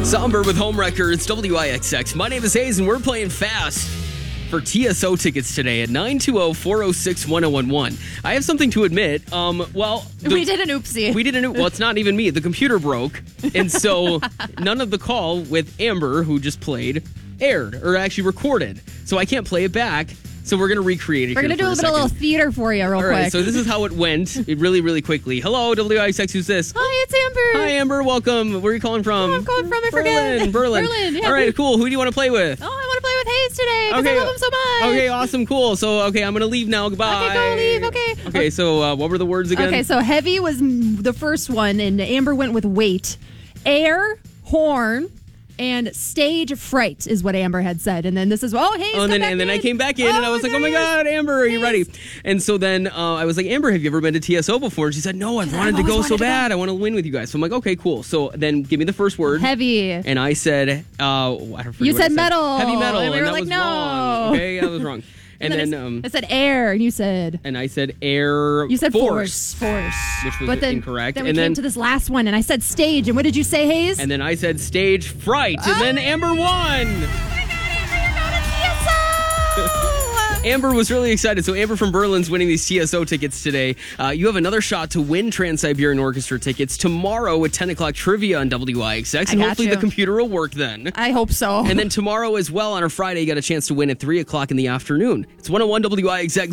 Somber with Homewrecker. It's WIXX. My name is Hayes, and we're playing fast for TSO tickets today at 920-406-1011. I have something to admit. We did an oopsie. Well, it's not even me. The computer broke, and so none of the call with Amber, who just played, aired or actually recorded. So I can't play it back. So we're going to recreate it. We're going to do a little theater for you real quick. All right, so this is how it went. Really, really quickly. Hello, WIXX, who's this? Hi, it's Amber. Hi, Amber. Welcome. Where are you calling from? Oh, I'm calling from, I forget. Berlin. Yeah. All right, cool. Who do you want to play with? Oh, I want to play with Hayes today because I love him so much. Okay, awesome, cool. So, I'm going to leave now. Goodbye. Okay, go leave. Okay, so what were the words again? Okay, so heavy was the first one, and Amber went with weight. Air, horn, and stage fright is what Amber had said. And then this is, Hayes, and then I came back in, and I was like, oh my God, Amber, are you ready? And so then I was like, Amber, have you ever been to TSO before? And she said, no, I've wanted to go so bad. I want to win with you guys. So I'm like, okay, cool. So then give me the first word. Heavy. And I said, you said metal. Heavy metal. And we were that like, was no. wrong. Okay, that was wrong. And then I said air, and you said... And I said air You said force. Which was incorrect. Then we came to this last one, and I said stage. And what did you say, Hayes? And then I said stage fright. And then Amber won. Amber was really excited. So Amber from Berlin's winning these TSO tickets today. You have another shot to win Trans-Siberian Orchestra tickets tomorrow at 10 o'clock trivia on WIXX. And hopefully the computer will work then. I hope so. And then tomorrow as well on our Friday, you got a chance to win at 3 o'clock in the afternoon. It's 101 WIXX.